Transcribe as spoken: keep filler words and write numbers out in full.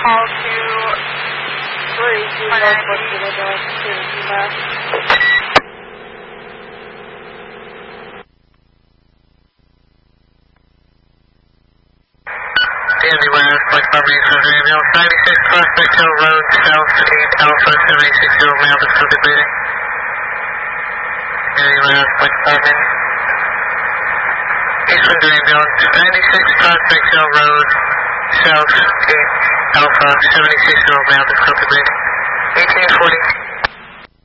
call to three two Northwest Illinois, two Mass. Dandy West, Flight Formation, ninety-six Prospect Hill Road, South eight Alpha, seventy-six zero Mail, that's contemplating. Dandy West, Flight Formation. Eastern Greenville, ninety-six Prospect Hill Road, South eight Alpha, seventy-six zero Mail, that's contemplating. eighteen forty.